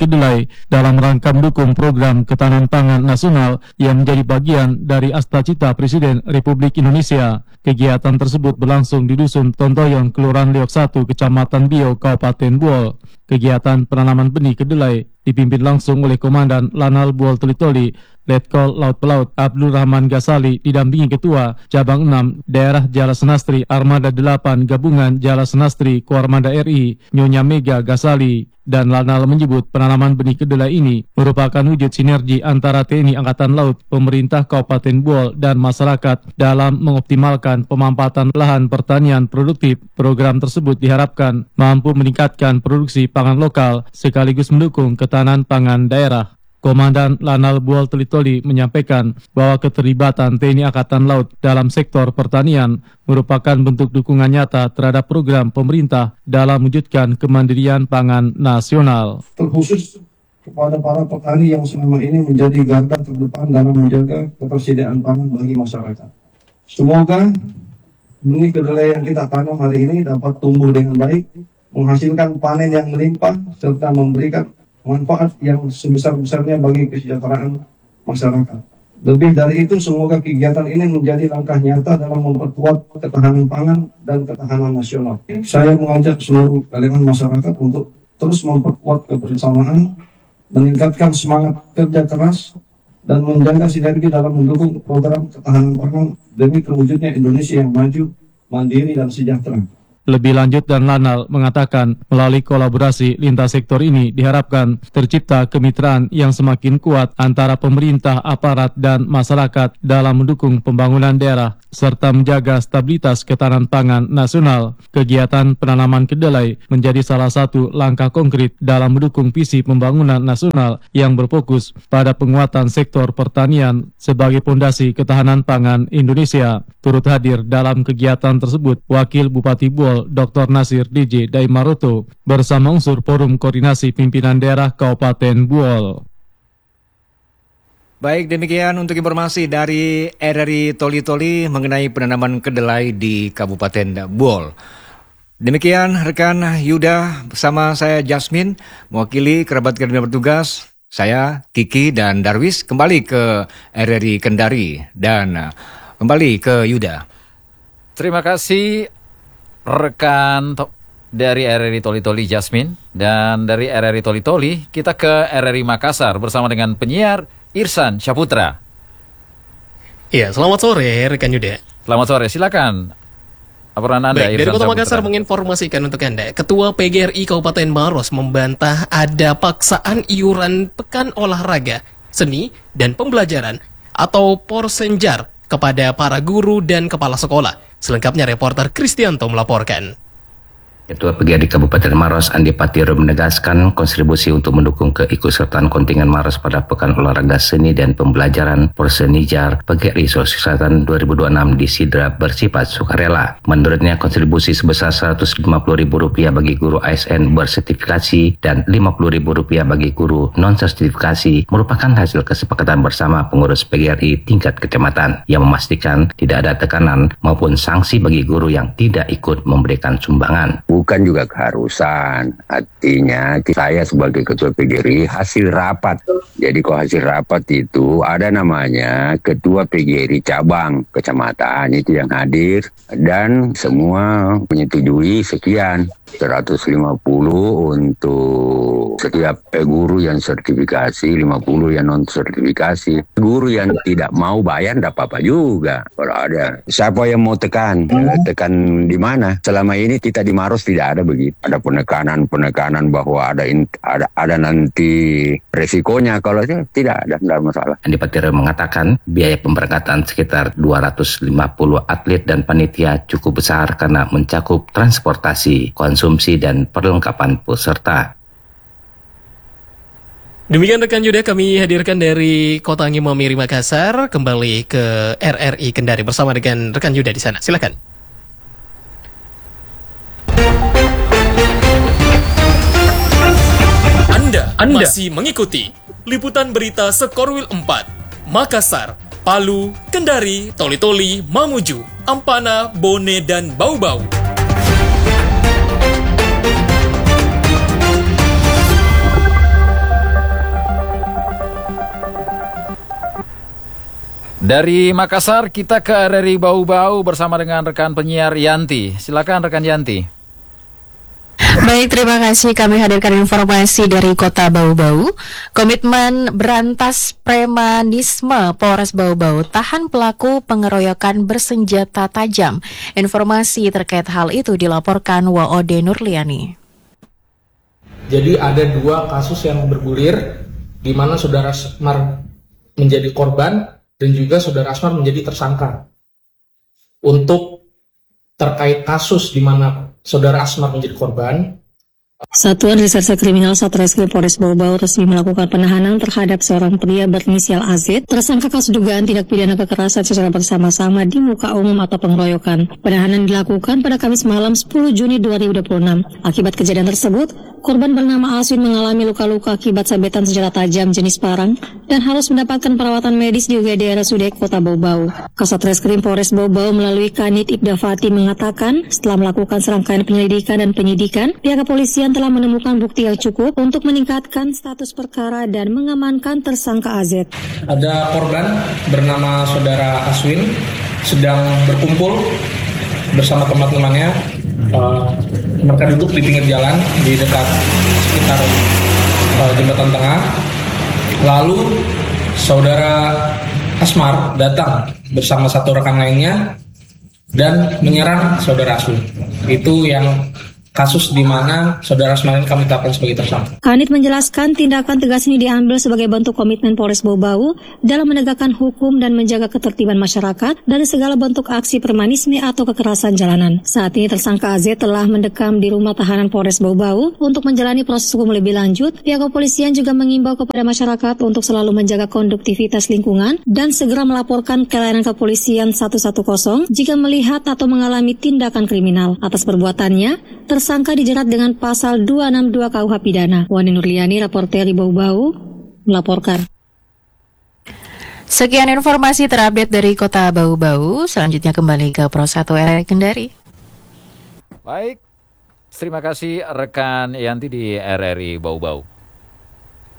kedelai dalam rangka mendukung program ketahanan pangan nasional yang menjadi bagian dari Astacita Presiden Republik Indonesia. Kegiatan tersebut berlangsung di Dusun Tontoyon, Kelurahan Liok 1, Kecamatan Bio, Kabupaten Buol. Kegiatan penanaman benih kedelai dipimpin langsung oleh Komandan Lanal Buol Toli-Toli, Letkol Laut Pelaut Abdul Rahman Ghazali, didampingi Ketua Cabang 6 Daerah Jala Senastri Armada 8 Gabungan Jala Senastri Koarmada RI, Nyonya Mega Ghazali. Dan Lanal menyebut penanaman benih kedelai ini merupakan wujud sinergi antara TNI Angkatan Laut, pemerintah Kabupaten Buol, dan masyarakat dalam mengoptimalkan pemanfaatan lahan pertanian produktif. Program tersebut diharapkan mampu meningkatkan produksi pangan lokal sekaligus mendukung ketahanan pangan daerah. Komandan Lanal Buol Toli-Toli menyampaikan bahwa keterlibatan TNI Angkatan Laut dalam sektor pertanian merupakan bentuk dukungan nyata terhadap program pemerintah dalam mewujudkan kemandirian pangan nasional. Terkhusus kepada para petani yang selama ini menjadi garda terdepan dalam menjaga ketersediaan pangan bagi masyarakat. Semoga benih kedelai yang kita tanam hari ini dapat tumbuh dengan baik, menghasilkan panen yang melimpah, serta memberikan manfaat yang sebesar-besarnya bagi kesejahteraan masyarakat. Lebih dari itu, semoga kegiatan ini menjadi langkah nyata dalam memperkuat ketahanan pangan dan ketahanan nasional. Saya mengajak seluruh elemen masyarakat untuk terus memperkuat kebersamaan, meningkatkan semangat kerja keras, dan menjaga sinergi dalam mendukung program ketahanan pangan demi terwujudnya Indonesia yang maju, mandiri, dan sejahtera. Lebih lanjut, dan Lanal mengatakan melalui kolaborasi lintas sektor ini diharapkan tercipta kemitraan yang semakin kuat antara pemerintah, aparat, dan masyarakat dalam mendukung pembangunan daerah serta menjaga stabilitas ketahanan pangan nasional. Kegiatan penanaman kedelai menjadi salah satu langkah konkret dalam mendukung visi pembangunan nasional yang berfokus pada penguatan sektor pertanian sebagai fondasi ketahanan pangan Indonesia. Turut hadir dalam kegiatan tersebut Wakil Bupati Buol Dr. Nasir DJ Daimaroto bersama unsur Forum Koordinasi Pimpinan Daerah Kabupaten Buol. Baik, demikian untuk informasi dari RRI Toli-Toli mengenai penanaman kedelai di Kabupaten Buol. Demikian rekan Yuda bersama saya Jasmine, mewakili kerabat kerja bertugas, saya Kiki dan Darwis kembali ke RRI Kendari dan kembali ke Yuda. Terima kasih rekan dari RRI Toli-Toli Jasmine, dan dari RRI Toli-Toli kita ke RRI Makassar bersama dengan penyiar Irsan Syaputra. Iya, selamat sore rekan Yuda. Selamat sore, silakan. Laporan Anda. Baik, dari Kota Makassar menginformasikan untuk Anda, Ketua PGRI Kabupaten Maros membantah ada paksaan iuran pekan olahraga, seni, dan pembelajaran atau Porsenjar kepada para guru dan kepala sekolah. Selengkapnya reporter Kristianto melaporkan. Ketua PGRI Kabupaten Maros Andi Patiro menegaskan kontribusi untuk mendukung keikutsertaan kontingen Maros pada Pekan Olahraga Seni dan Pembelajaran Porsenjar PGRI Sulawesi Selatan 2026 di Sidra bersifat sukarela. Menurutnya kontribusi sebesar Rp150.000 bagi guru ASN bersertifikasi dan Rp50.000 bagi guru non-sertifikasi merupakan hasil kesepakatan bersama pengurus PGRI tingkat kecamatan yang memastikan tidak ada tekanan maupun sanksi bagi guru yang tidak ikut memberikan sumbangan. Bukan juga keharusan, artinya saya sebagai ketua PGRI hasil rapat. Jadi kalau hasil rapat itu ada namanya ketua PGRI cabang kecamatan itu yang hadir dan semua menyetujui sekian 150 untuk setiap guru yang sertifikasi, 50 yang non sertifikasi. Guru yang tidak mau bayar tidak apa-apa juga. Kalau ada siapa yang mau tekan di mana? Selama ini kita di Maros tidak ada begitu. Ada penekanan bahwa ada nanti resikonya. Kalau tidak ada masalah. Andi Patiro mengatakan biaya pemberangkatan sekitar 250 atlet dan panitia cukup besar karena mencakup transportasi, konsumsi, dan perlengkapan peserta. Demikian rekan Yuda, kami hadirkan dari Kota Ngimomiri Makassar kembali ke RRI Kendari bersama dengan rekan Yuda di sana. Silakan. Anda masih mengikuti liputan berita Sekorwil 4, Makassar, Palu, Kendari, Toli-Toli, Mamuju, Ampana, Bone, dan Bau-Bau. Dari Makassar kita ke RRI Bau-Bau bersama dengan rekan penyiar Yanti. Silakan rekan Yanti. Baik, terima kasih. Kami hadirkan informasi dari Kota Bau-Bau. Komitmen berantas premanisme Polres Bau-Bau tahan pelaku pengeroyokan bersenjata tajam. Informasi terkait hal itu dilaporkan Waode Nurliani. Jadi ada 2 kasus yang bergulir di mana Saudara Asmar menjadi korban dan juga Saudara Asmar menjadi tersangka. Untuk terkait kasus di mana Saudara Asmar menjadi korban, Satuan Reserse Kriminal Satreskrim Polres Bau-Bau resmi melakukan penahanan terhadap seorang pria berinisial AZ, tersangka kasus dugaan tindak pidana kekerasan secara bersama-sama di muka umum atau pengeroyokan. Penahanan dilakukan pada Kamis malam 10 Juni 2026. Akibat kejadian tersebut, korban bernama Aswin mengalami luka-luka akibat sabetan senjata tajam jenis parang dan harus mendapatkan perawatan medis di UGD RSUD Kota Bau-Bau. Kasatreskrim Polres Bau-Bau melalui Kanit Ibda Fati mengatakan, setelah melakukan serangkaian penyelidikan dan penyidikan, pihak kepolisian telah menemukan bukti yang cukup untuk meningkatkan status perkara dan mengamankan tersangka AZ. ada korban bernama Saudara Aswin sedang berkumpul bersama teman-temannya. Mereka duduk di pinggir jalan di dekat sekitar jembatan tengah. Lalu Saudara Asmar datang bersama satu rekan lainnya dan menyerang Saudara Aswin. Itu yang kasus di mana Saudara Asmar ini kami tetapkan sebagai tersangka. Kanit menjelaskan tindakan tegas ini diambil sebagai bentuk komitmen Polres Bau-Bau dalam menegakkan hukum dan menjaga ketertiban masyarakat dari segala bentuk aksi premanisme atau kekerasan jalanan. Saat ini tersangka AZ telah mendekam di rumah tahanan Polres Bau-Bau untuk menjalani proses hukum lebih lanjut. Pihak kepolisian juga mengimbau kepada masyarakat untuk selalu menjaga konduktivitas lingkungan dan segera melaporkan ke layanan kepolisian 110 jika melihat atau mengalami tindakan kriminal. Atas perbuatannya, tersangka dijerat dengan pasal 262 KUH Pidana. Wani Nurliani, reporter di Bau-Bau, melaporkan. Sekian informasi terupdate dari Kota Bau-Bau. Selanjutnya kembali ke Pro 1 RRI Kendari. Baik, terima kasih rekan Yanti di RRI Bau-Bau.